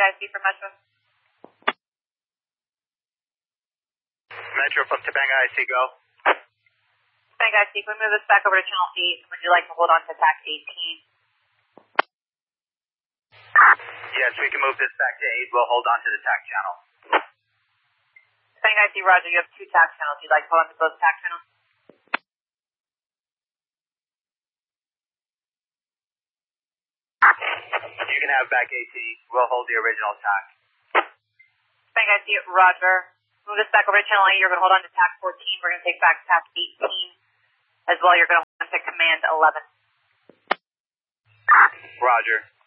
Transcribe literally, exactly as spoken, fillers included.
I C for Metro. Metro from Topanga I C, go. Topanga I C, can we move this back over to channel eight? Would you like to hold on to tax eighteen? Yes, we can move this back to eight. We'll hold on to the tax channel. Topanga I C, roger. You have two tax channels. You'd like to hold on to both tax channels? You can have back eighteen. We'll hold the original tax. Topanga I C, roger. Move this back over to channel eight. You're going to hold on to tax fourteen. We're going to take back tax eighteen. As well, you're going to hold on to command eleven. Roger.